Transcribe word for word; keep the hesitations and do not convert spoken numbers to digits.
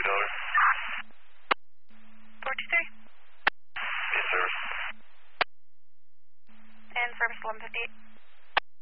dollars. four two three. Yes, service. And service eleven fifty-eight.